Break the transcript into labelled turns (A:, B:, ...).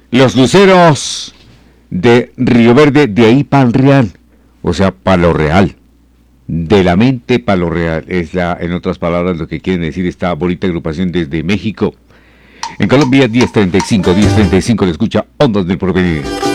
A: Los Luceros de Río Verde, de ahí para el Real, o sea, para lo real. De la mente para lo real, en otras palabras, lo que quieren decir esta bonita agrupación desde México. En Colombia, 10:35, le escucha Ondas del Porvenir.